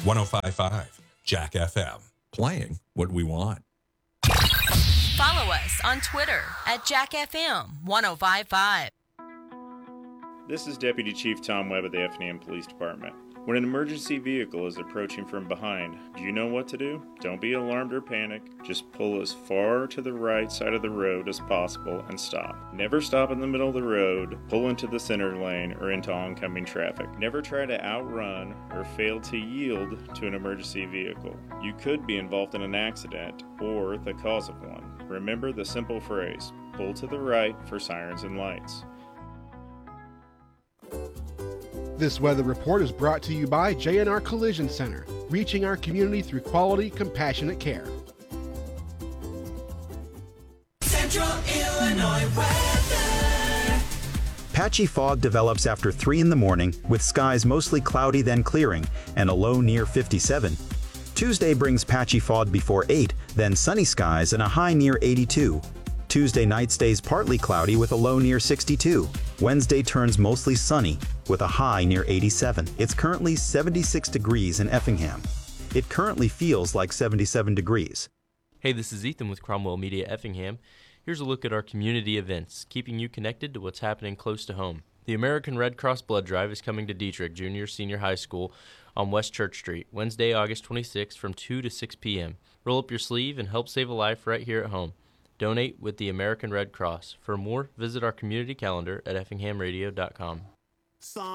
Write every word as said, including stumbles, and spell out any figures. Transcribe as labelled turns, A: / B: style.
A: one oh five point five Jack F M. Playing what we want.
B: Follow us on Twitter at Jack F M one oh five point five.
C: This is Deputy Chief Tom Webb of the Effingham Police Department. When an emergency vehicle is approaching from behind, do you know what to do? Don't be alarmed or panic. Just pull as far to the right side of the road as possible and stop. Never stop in the middle of the road, pull into the center lane, or into oncoming traffic. Never try to outrun or fail to yield to an emergency vehicle. You could be involved in an accident or the cause of one. Remember the simple phrase, pull to the right for sirens and lights.
D: This weather report is brought to you by J and R Collision Center, reaching our community through quality, compassionate care.
E: Central Illinois weather.
F: Patchy fog develops after three in the morning, with skies mostly cloudy then clearing, and a low near fifty-seven. Tuesday brings patchy fog before eight, then sunny skies and a high near eighty-two. Tuesday night stays partly cloudy with a low near sixty-two. Wednesday turns mostly sunny with a high near eighty-seven. It's currently seventy-six degrees in Effingham. It currently feels like seventy-seven degrees.
G: Hey, this is Ethan with Cromwell Media Effingham. Here's a look at our community events, keeping you connected to what's happening close to home. The American Red Cross Blood Drive is coming to Dietrich Junior Senior High School on West Church Street, Wednesday, August twenty-sixth from two to six p.m. Roll up your sleeve and help save a life right here at home. Donate with the American Red Cross. For more, visit our community calendar at effingham radio dot com.